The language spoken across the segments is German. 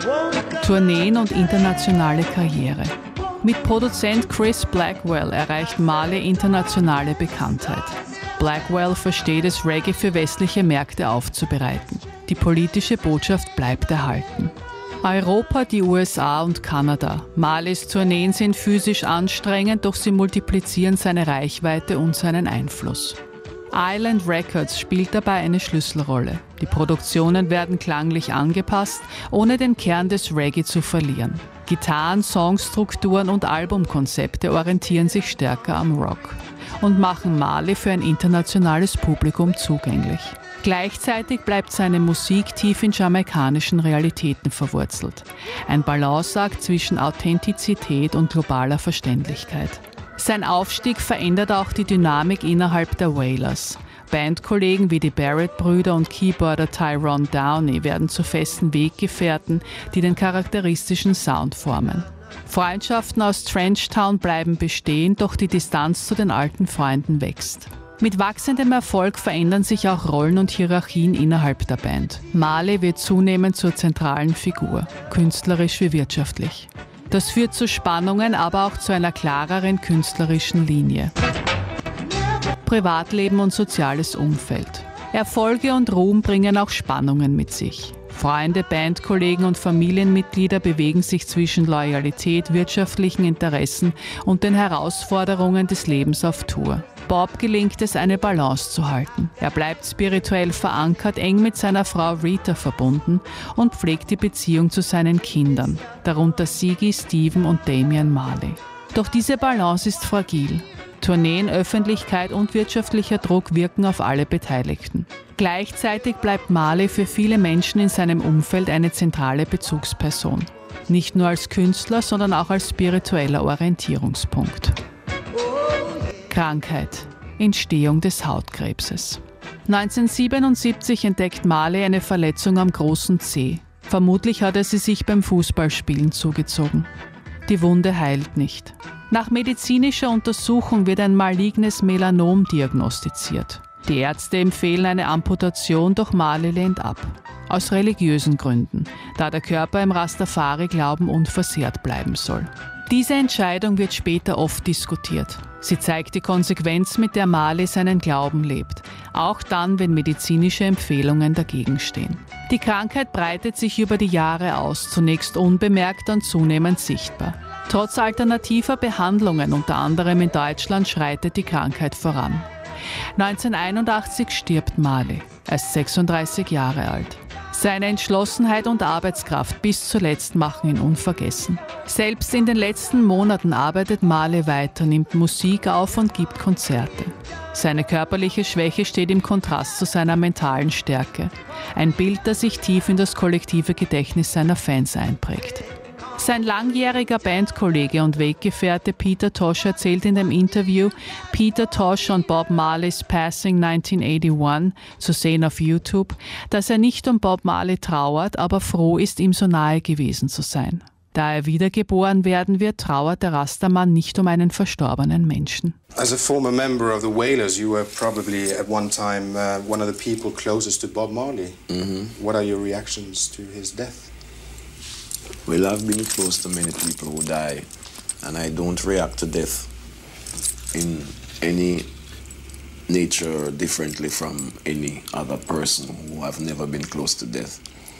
Tourneen und internationale Karriere. Mit Produzent Chris Blackwell erreicht Marley internationale Bekanntheit. Blackwell versteht es, Reggae für westliche Märkte aufzubereiten. Die politische Botschaft bleibt erhalten. Europa, die USA und Kanada. Marleys Tourneen sind physisch anstrengend, doch sie multiplizieren seine Reichweite und seinen Einfluss. Island Records spielt dabei eine Schlüsselrolle. Die Produktionen werden klanglich angepasst, ohne den Kern des Reggae zu verlieren. Gitarren, Songstrukturen und Albumkonzepte orientieren sich stärker am Rock und machen Marley für ein internationales Publikum zugänglich. Gleichzeitig bleibt seine Musik tief in jamaikanischen Realitäten verwurzelt. Ein Balanceakt zwischen Authentizität und globaler Verständlichkeit. Sein Aufstieg verändert auch die Dynamik innerhalb der Wailers. Bandkollegen wie die Barrett-Brüder und Keyboarder Tyrone Downey werden zu festen Weggefährten, die den charakteristischen Sound formen. Freundschaften aus Trenchtown bleiben bestehen, doch die Distanz zu den alten Freunden wächst. Mit wachsendem Erfolg verändern sich auch Rollen und Hierarchien innerhalb der Band. Marley wird zunehmend zur zentralen Figur, künstlerisch wie wirtschaftlich. Das führt zu Spannungen, aber auch zu einer klareren künstlerischen Linie. Privatleben und soziales Umfeld. Erfolge und Ruhm bringen auch Spannungen mit sich. Freunde, Bandkollegen und Familienmitglieder bewegen sich zwischen Loyalität, wirtschaftlichen Interessen und den Herausforderungen des Lebens auf Tour. Bob gelingt es, eine Balance zu halten. Er bleibt spirituell verankert, eng mit seiner Frau Rita verbunden und pflegt die Beziehung zu seinen Kindern, darunter Siggy, Stephen und Damian Marley. Doch diese Balance ist fragil. Tourneen, Öffentlichkeit und wirtschaftlicher Druck wirken auf alle Beteiligten. Gleichzeitig bleibt Marley für viele Menschen in seinem Umfeld eine zentrale Bezugsperson. Nicht nur als Künstler, sondern auch als spiritueller Orientierungspunkt. Krankheit. Entstehung des Hautkrebses. 1977 entdeckt Marley eine Verletzung am großen Zeh. Vermutlich hat er sie sich beim Fußballspielen zugezogen. Die Wunde heilt nicht. Nach medizinischer Untersuchung wird ein malignes Melanom diagnostiziert. Die Ärzte empfehlen eine Amputation, doch Marley lehnt ab. Aus religiösen Gründen, da der Körper im Rastafari-Glauben unversehrt bleiben soll. Diese Entscheidung wird später oft diskutiert. Sie zeigt die Konsequenz, mit der Marley seinen Glauben lebt, auch dann, wenn medizinische Empfehlungen dagegen stehen. Die Krankheit breitet sich über die Jahre aus, zunächst unbemerkt, dann zunehmend sichtbar. Trotz alternativer Behandlungen, unter anderem in Deutschland, schreitet die Krankheit voran. 1981 stirbt Marley, erst 36 Jahre alt. Seine Entschlossenheit und Arbeitskraft bis zuletzt machen ihn unvergessen. Selbst in den letzten Monaten arbeitet Marley weiter, nimmt Musik auf und gibt Konzerte. Seine körperliche Schwäche steht im Kontrast zu seiner mentalen Stärke. Ein Bild, das sich tief in das kollektive Gedächtnis seiner Fans einprägt. Sein langjähriger Bandkollege und Weggefährte Peter Tosh erzählt in dem Interview Peter Tosh on Bob Marley's Passing 1981, zu sehen auf YouTube, dass er nicht um Bob Marley trauert, aber froh ist, ihm so nahe gewesen zu sein. Da er wiedergeboren werden wird, trauert der Rastaman nicht um einen verstorbenen Menschen. As a former member of the Wailers, you were probably at one time one of the people closest to Bob Marley. What are your reactions to his death? Well, I've been close to many people who die, and I don't react to death in any nature differently from any other person who have never been close to death.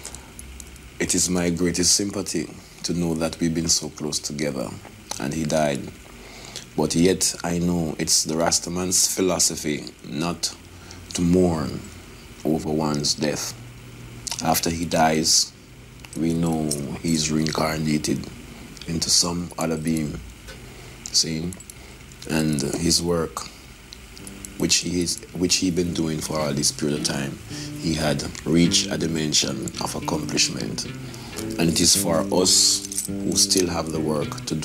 It is my greatest sympathy to know that we've been so close together, and he died. But yet I know it's the Rastaman's philosophy not to mourn over one's death. After he dies, we know he's reincarnated into some other being, see? And his work, which he been doing for all this period of time, he had reached a dimension of accomplishment. And it is for us who still have the work to do